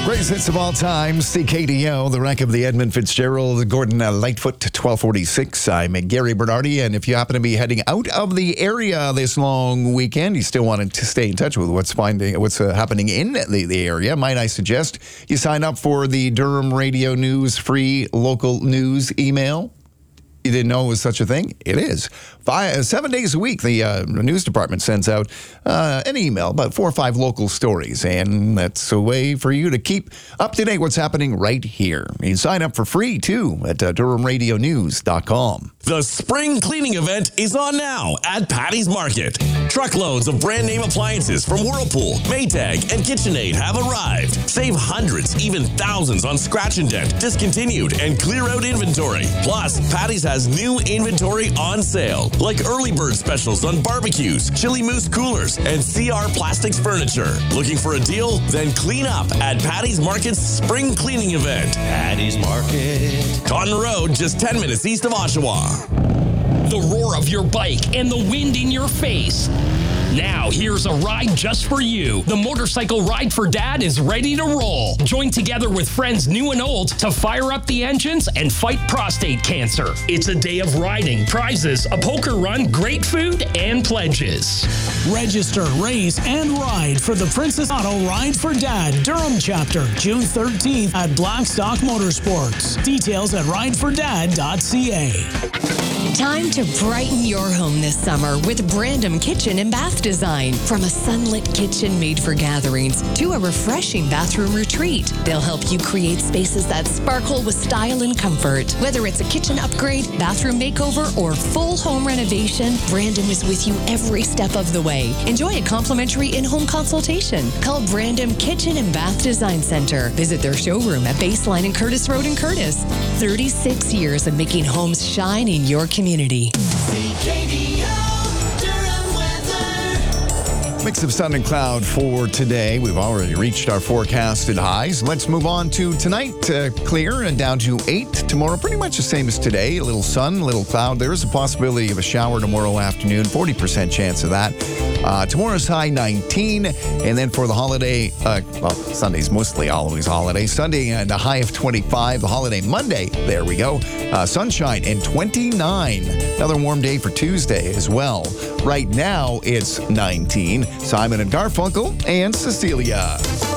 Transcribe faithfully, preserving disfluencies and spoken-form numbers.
Greatest hits of all time, C K D O, the wreck of the Edmund Fitzgerald, Gordon uh, Lightfoot, twelve forty-six. I'm Gary Bernardi, and if you happen to be heading out of the area this long weekend, you still want to stay in touch with what's finding, what's uh, happening in the, the area, might I suggest you sign up for the Durham Radio News free local news email? You didn't know it was such a thing? It is. Five, seven days a week, the uh, news department sends out uh, an email, about four or five local stories, and that's a way for you to keep up to date what's happening right here. You can sign up for free, too, at uh, durham radio news dot com. The spring cleaning event is on now at Patty's Market. Truckloads of brand name appliances from Whirlpool, Maytag, and KitchenAid have arrived. Save hundreds, even thousands on scratch and dent, discontinued, and clear out inventory. Plus, Patty's has new inventory on sale, like early bird specials on barbecues, chili moose coolers, and C R Plastics furniture. Looking for a deal? Then clean up at Patty's Market's spring cleaning event. Patty's Market. Taunton Road, just ten minutes east of Oshawa. The roar of your bike and the wind in your face. Now, here's a ride just for you. The Motorcycle Ride for Dad is ready to roll. Join together with friends new and old to fire up the engines and fight prostate cancer. It's a day of riding, prizes, a poker run, great food, and pledges. Register, race, and ride for the Princess Auto Ride for Dad Durham chapter, June thirteenth at Blackstock Motorsports. Details at ride for dad dot c a. Time to brighten your home this summer with Brandom Kitchen and Bath Design. From a sunlit kitchen made for gatherings to a refreshing bathroom retreat, they'll help you create spaces that sparkle with style and comfort. Whether it's a kitchen upgrade, bathroom makeover, or full home renovation, Brandom is with you every step of the way. Enjoy a complimentary in-home consultation. Call Brandom Kitchen and Bath Design Center. Visit their showroom at Baseline and Curtis Road in Curtis. thirty-six years of making homes shine in your community. C K D O Durham weather. Mix of sun and cloud for today. We've already reached our forecasted highs. Let's move on to tonight. Uh, clear and down to eight. Tomorrow, pretty much the same as today. A little sun, a little cloud. There is a possibility of a shower tomorrow afternoon. forty percent chance of that. Uh, tomorrow's high nineteen. And then for the holiday, uh, well, Sunday's mostly always holiday. Sunday and a high of twenty-five. The holiday Monday, there we go. Uh, sunshine and twenty-nine. Another warm day for Tuesday as well. Right now, it's nineteen. Simon and Garfunkel and Cecilia.